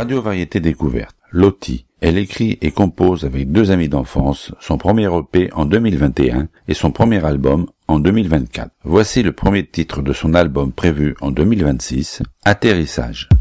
Radio Variété Découverte. Lottie. Elle écrit et compose avec 2 amis d'enfance son premier EP en 2021 et son premier album en 2024. Voici le premier titre de son album prévu en 2026, Atterrissage.